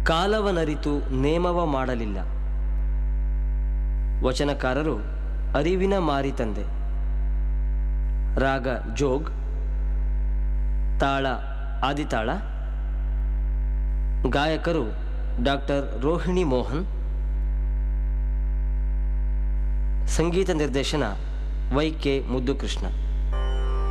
ಕಾಲವನರಿತು ನೇಮವ ಮಾಡಲಿಲ್ಲ. ವಚನಕಾರರು ಅರಿವಿನ ಮಾರಿತಂದೆ. ರಾಗ ಜೋಗ್, ತಾಳ ಆದಿತಾಳ. ಗಾಯಕರು ಡಾಕ್ಟರ್ ರೋಹಿಣಿ ಮೋಹನ್. ಸಂಗೀತ ನಿರ್ದೇಶನ ವೈ ಕೆ ಮುದ್ದುಕೃಷ್ಣ.